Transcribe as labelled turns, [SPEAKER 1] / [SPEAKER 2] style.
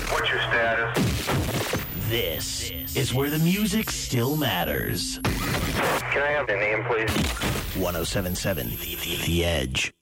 [SPEAKER 1] What's your status?
[SPEAKER 2] This is where the music still matters.
[SPEAKER 1] Can I have your name, please?
[SPEAKER 2] 1077 The Edge.